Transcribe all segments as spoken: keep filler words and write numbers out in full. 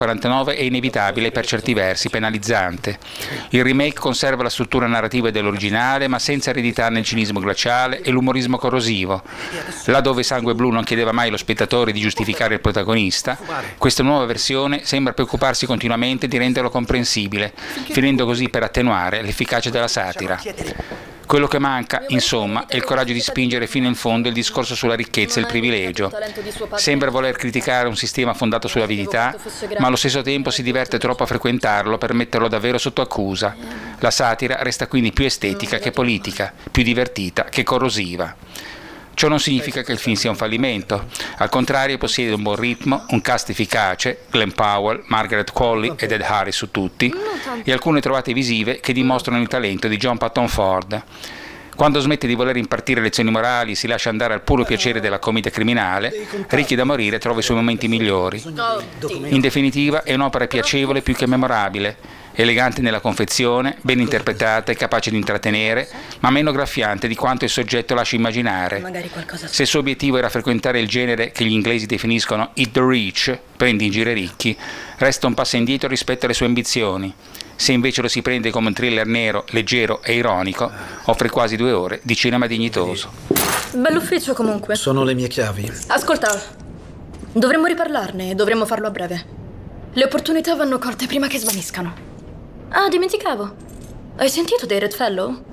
quarantanove è inevitabile e per certi versi penalizzante. Il remake conserva la struttura narrativa dell'originale, ma senza ereditare il cinismo glaciale e l'umorismo corrosivo. Laddove Sangue Blu non chiedeva mai allo spettatore di giustificare il protagonista, questa nuova versione sembra preoccuparsi continuamente di renderlo comprensibile, finendo così per attenuare l'efficacia della satira. Quello che manca, insomma, è il coraggio di spingere fino in fondo il discorso sulla ricchezza e il privilegio. Sembra voler criticare un sistema fondato sull'avidità, ma allo stesso tempo si diverte troppo a frequentarlo per metterlo davvero sotto accusa. La satira resta quindi più estetica che politica, più divertita che corrosiva. Ciò non significa che il film sia un fallimento, al contrario possiede un buon ritmo, un cast efficace, Glenn Powell, Margaret Qualley ed Ed Harris su tutti, e alcune trovate visive che dimostrano il talento di John Patton Ford. Quando smette di voler impartire lezioni morali e si lascia andare al puro piacere della commedia criminale, Ricchi da morire trova i suoi momenti migliori. In definitiva è un'opera piacevole più che memorabile, elegante nella confezione, ben interpretata e capace di intrattenere, ma meno graffiante di quanto il soggetto lascia immaginare. Se il suo obiettivo era frequentare il genere che gli inglesi definiscono hit the rich, prendi in giro i ricchi, resta un passo indietro rispetto alle sue ambizioni. Se invece lo si prende come un thriller nero, leggero e ironico, offre quasi due ore di cinema dignitoso. Bell'ufficio comunque. Sono le mie chiavi. Ascolta, dovremmo riparlarne e dovremmo farlo a breve. Le opportunità vanno colte prima che svaniscano. Ah, dimenticavo. Hai sentito dei Red Fellow?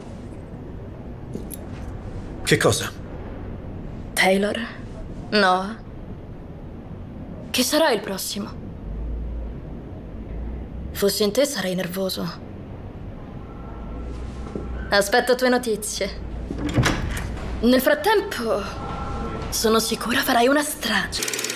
Che cosa? Taylor? Noah? Chi sarà il prossimo? Fossi in te sarei nervoso. Aspetto tue notizie. Nel frattempo, sono sicura farai una strage.